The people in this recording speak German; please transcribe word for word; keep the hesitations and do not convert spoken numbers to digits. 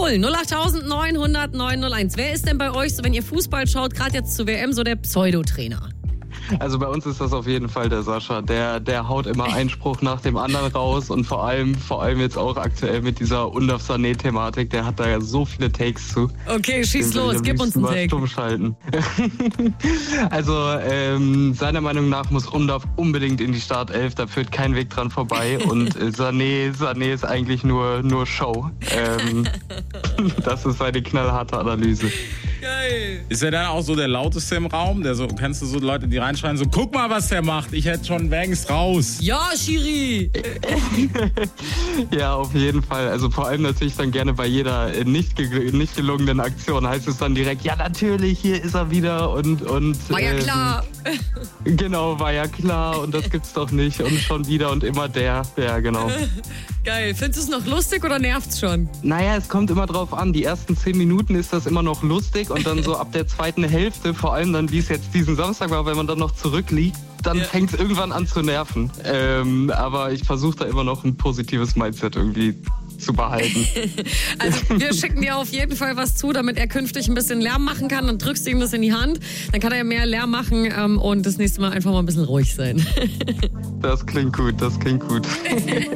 abholen. null acht neun null null neun null eins. Wer ist denn bei euch, so wenn ihr Fußball schaut, gerade jetzt zur W M, so der Pseudotrainer? Also bei uns ist das auf jeden Fall der Sascha. Der, der haut immer einen Spruch nach dem anderen raus und vor allem, vor allem jetzt auch aktuell mit dieser Undaf Sané-Thematik. Der hat da ja so viele Takes zu. Okay, schieß Den will ich los, am gib uns liebsten einen mal Take. stumm schalten. Also ähm, seiner Meinung nach muss Undaf unbedingt in die Startelf. Da führt kein Weg dran vorbei. Und äh, Sané, Sané ist eigentlich nur, nur Show. Ähm, das ist seine knallharte Analyse. Geil. Ist er dann auch so der Lauteste im Raum? Der so, kennst du so Leute, die reinschreien, so, guck mal, was der macht, ich hätte schon längst raus. Ja, Schiri. Ja, auf jeden Fall. Also vor allem natürlich dann gerne bei jeder nicht, ge- nicht gelungenen Aktion heißt es dann direkt, ja natürlich, hier ist er wieder und... und War ja ähm, klar. Genau, war ja klar und das gibt's doch nicht und schon wieder und immer der. Ja, genau. Geil. Findest du es noch lustig oder nervt's schon? Naja, es kommt immer drauf an. Die ersten zehn Minuten ist das immer noch lustig und dann so ab der zweiten Hälfte, vor allem dann, wie es jetzt diesen Samstag war, wenn man dann noch zurückliegt, dann Ja. fängt es irgendwann an zu nerven. Ähm, aber ich versuche da immer noch ein positives Mindset irgendwie zu behalten. Also wir schicken dir auf jeden Fall was zu, damit er künftig ein bisschen Lärm machen kann. Dann drückst du ihm das in die Hand. Dann kann er ja mehr Lärm machen ähm, und das nächste Mal einfach mal ein bisschen ruhig sein. Das klingt gut, das klingt gut.